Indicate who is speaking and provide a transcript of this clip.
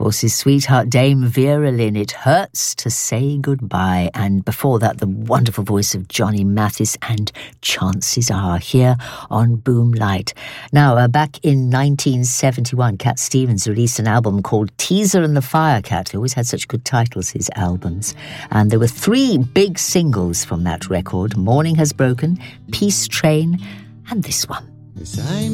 Speaker 1: course, his sweetheart Dame Vera Lynn, It Hurts to Say Goodbye. And before that, the wonderful voice of Johnny Mathis and Chances Are here on Boomlight. Now, back in 1971, Cat Stevens released an album called Teaser and the Firecat. He always had such good titles, his albums. And there were 3 big singles from that record: Morning Has Broken, Peace Train, and this one.
Speaker 2: As I